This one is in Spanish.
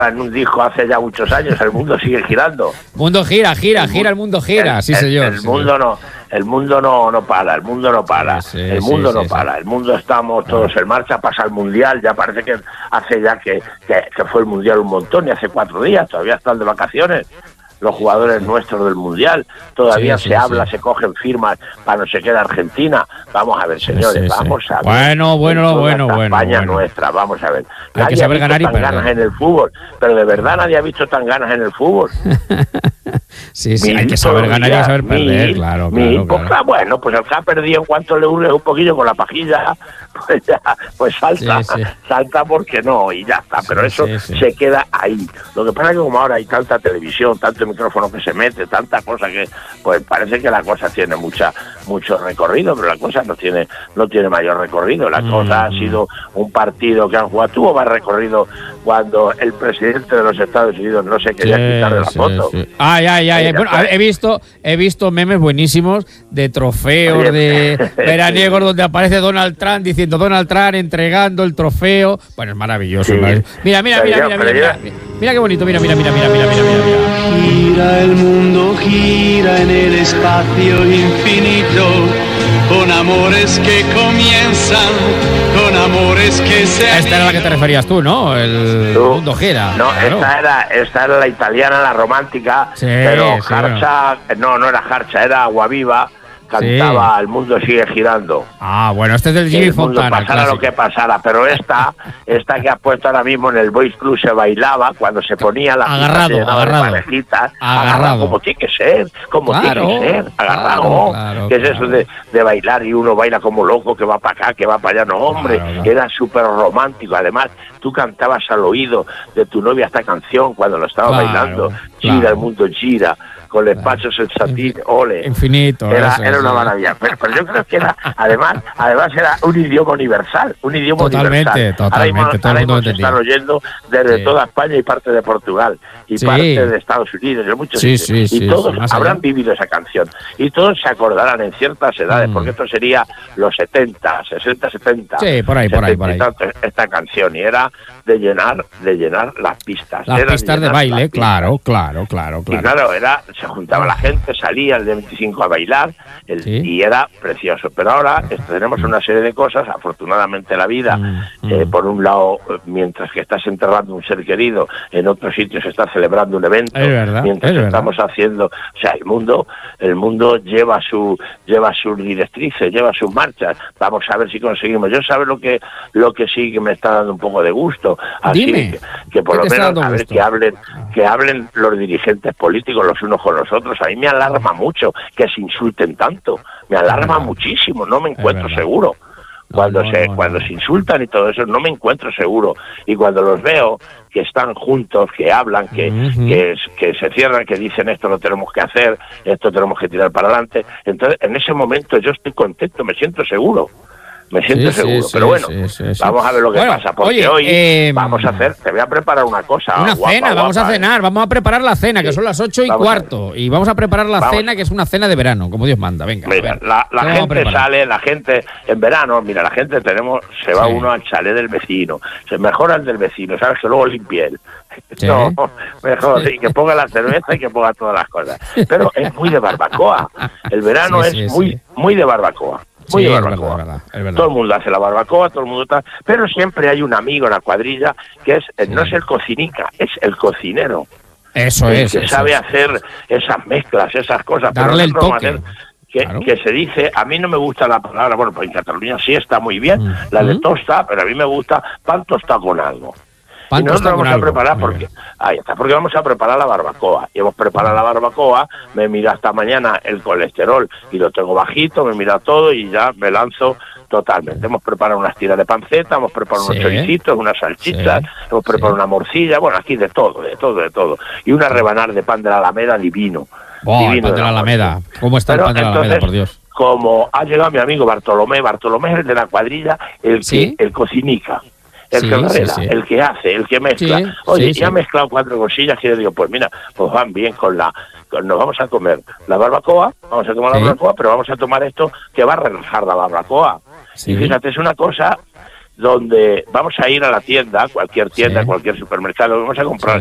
en un disco hace ya muchos años, el mundo sigue girando. Mundo gira, el mundo gira, sí señor. El mundo no para, el mundo no para, el mundo para, el mundo estamos todos en marcha, pasa el mundial, ya parece que hace ya que fue el mundial un montón, y hace 4 días, todavía están de vacaciones los jugadores nuestros del mundial, todavía se habla, se cogen firmas para no se quede Argentina. Vamos a ver, señores, vamos a ver. Bueno. España nuestra, vamos a ver. Hay que saber ganar y perder. Ganas en el fútbol, pero de verdad nadie ha visto tan ganas en el fútbol. Sí, hay que saber ganar y saber perder, claro. Bueno, pues el que ha perdido en cuanto le urge un poquillo con la pajilla, pues salta porque no, y ya está, pero eso se queda ahí. Lo que pasa es que como ahora hay tanta televisión, tanto micrófono que se mete, tanta cosa que, pues parece que la cosa tiene mucho recorrido, pero la cosa no tiene mayor recorrido. La cosa ha sido un partido que han jugado, tuvo más recorrido cuando el presidente de los Estados Unidos no se quería quitar de la foto. Bueno, he visto memes buenísimos de trofeos de veraniegos donde aparece Donald Trump diciendo Donald Trump entregando el trofeo. Bueno, es maravilloso. Mira qué bonito, mira. Gira el mundo, gira en el espacio infinito, con amores que comienzan, con amores que se... Esta era la que te referías tú, ¿no? El mundo gira. No, claro. esta era la italiana, la romántica, pero Jarcha, no era Jarcha, era Aguaviva, cantaba El mundo sigue girando. Bueno, este es del Jimmy Fontana. Pasara lo que pasara, pero esta que has puesto ahora mismo en el Boys Club se bailaba cuando se ponía la agarrado, como tiene que ser, agarrado. Claro, ¿Qué es eso de bailar y uno baila como loco, que va para acá, que va para allá? No, hombre, era súper romántico. Además, tú cantabas al oído de tu novia esta canción cuando lo estaba bailando. Gira, el mundo gira, con el pacho sensatín, ole. Infinito. Era una maravilla. Pero yo creo que era, además era un idioma universal. Totalmente. Ahora mismo se están oyendo desde toda España y parte de Portugal. Y parte de Estados Unidos, de muchos sitios. Y todos habrán vivido esa canción. Y todos se acordarán en ciertas edades, porque esto sería los 60, 60, 70. Sí, por ahí. Esta canción, y era de llenar las pistas. Las pistas de baile, claro. Y claro, se juntaba la gente, salía el de 25 a bailar, y era precioso. Pero ahora tenemos una serie de cosas, afortunadamente la vida, por un lado, mientras que estás enterrando un ser querido, en otro sitio se está celebrando un evento, mientras estamos haciendo, o sea, el mundo lleva sus directrices, lleva sus marchas. Vamos a ver si conseguimos. Yo sabes lo que sí que me está dando un poco de gusto, así Dime, que por lo menos a ver que hablen los dirigentes políticos los unos con los otros. A mí me alarma mucho que se insulten tanto, me alarma muchísimo, no me encuentro seguro. Cuando se insultan y todo eso, no me encuentro seguro. Y cuando los veo que están juntos, que hablan, que se cierran, que dicen esto lo tenemos que hacer, esto tenemos que tirar para adelante, entonces en ese momento yo estoy contento, me siento seguro. Seguro, pero bueno, vamos a ver lo que pasa, porque hoy vamos a hacer, te voy a preparar una cosa. Una cena, vamos a cenar, vamos a preparar la cena, que son las 8:15, y vamos a preparar la cena, que es una cena de verano, como Dios manda, venga. Mira, la gente sale, la gente, en verano, mira, la gente se va uno al chalet del vecino, se mejora el del vecino, sabes que luego limpie él. No, mejor, y que ponga la cerveza y que ponga todas las cosas. Pero es muy de barbacoa, el verano es muy de barbacoa. Muy de barbacoa. Es verdad. Todo el mundo hace la barbacoa, todo el mundo está, pero siempre hay un amigo en la cuadrilla que no es el cocinica, es el cocinero. Eso es. Que sabe hacer esas mezclas, esas cosas. Darle el toque. Que se dice, a mí no me gusta la palabra, bueno, pues en Cataluña sí está muy bien, la de tosta, pero a mí me gusta pan tostado con algo. Y nosotros vamos a preparar porque vamos a preparar la barbacoa. Y hemos preparado la barbacoa, me mira hasta mañana el colesterol y lo tengo bajito, me mira todo y ya me lanzo totalmente. Hemos preparado unas tiras de panceta, hemos preparado unos choricitos, unas salchichas, hemos preparado una morcilla, bueno, aquí de todo. Y una rebanada de pan de la Alameda divino. El pan de la Alameda. ¿Cómo está el pan de la Alameda, por Dios? Como ha llegado mi amigo Bartolomé es el de la cuadrilla, el cocinica. El que enreda, el que hace, el que mezcla. Ya ha mezclado 4 cosillas que yo digo, pues mira, pues van bien nos vamos a comer la barbacoa, pero vamos a tomar esto que va a relajar la barbacoa. Y fíjate, es una cosa donde vamos a ir a la tienda, cualquier tienda, cualquier supermercado, vamos a comprar